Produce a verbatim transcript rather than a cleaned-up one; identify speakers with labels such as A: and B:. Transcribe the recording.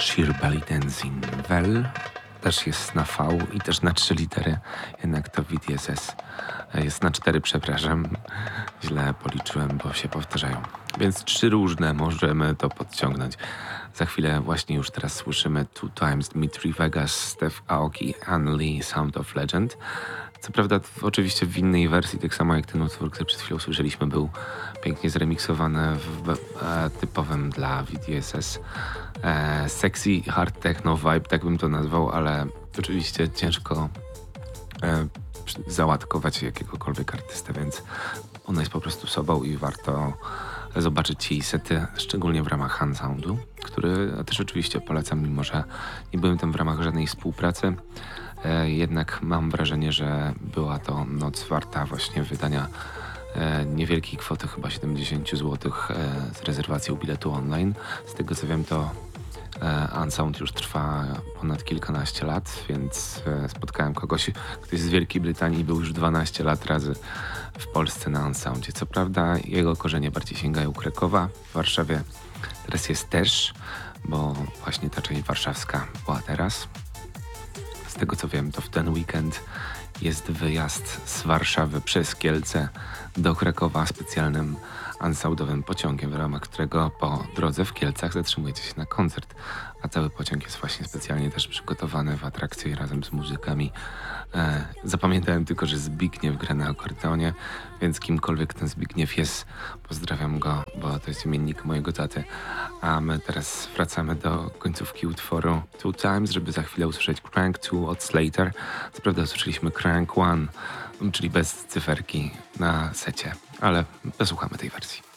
A: Sheer Belly Dancing. Well też jest na V i też na trzy litery, jednak to V D S S jest na cztery, przepraszam. Źle policzyłem, bo się powtarzają. Więc trzy różne możemy to podciągnąć. Za chwilę właśnie już teraz słyszymy Two Times Dimitri Vegas, Steph Aoki, Anne Lee, Sound of Legend. Co prawda w, oczywiście w innej wersji, tak samo jak ten utwór, który przed chwilą słyszeliśmy, był pięknie zremiksowany w e, typowym dla V D S S e, sexy hard techno vibe, tak bym to nazwał, ale oczywiście ciężko e, załatkować jakiegokolwiek artystę, więc ona jest po prostu sobą i warto zobaczyć jej sety, szczególnie w ramach Han Soundu, który też oczywiście polecam, mimo że nie byłem tam w ramach żadnej współpracy. E, jednak mam wrażenie, że była to noc warta właśnie wydania e, niewielkiej kwoty, chyba siedemdziesiąt złotych e, z rezerwacją biletu online. Z tego co wiem, to e, Unsound już trwa ponad kilkanaście lat, więc e, spotkałem kogoś, ktoś z Wielkiej Brytanii był już dwanaście lat razy w Polsce na Unsoundzie. Co prawda jego korzenie bardziej sięgają Krakowa, w Warszawie teraz jest też, bo właśnie ta część warszawska była teraz. Z tego co wiem, to w ten weekend jest wyjazd z Warszawy przez Kielce do Krakowa specjalnym unsoundowym pociągiem, w ramach którego po drodze w Kielcach zatrzymujecie się na koncert, a cały pociąg jest właśnie specjalnie też przygotowany w atrakcji razem z muzykami. E, zapamiętałem tylko, że Zbigniew gra na akordeonie, więc kimkolwiek ten Zbigniew jest, pozdrawiam go, bo to jest imiennik mojego taty. A my teraz wracamy do końcówki utworu Two Times, żeby za chwilę usłyszeć Crank two od Slater. Co prawda usłyszeliśmy Crank one, czyli bez cyferki na secie, ale posłuchamy tej wersji.